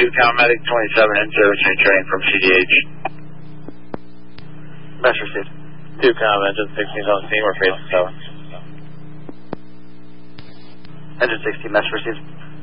Count Medic 27 in service and training from CDH. Mesh received. 2 Count, engine 16 on scene, we're facing 7. Engine 16, mesh received.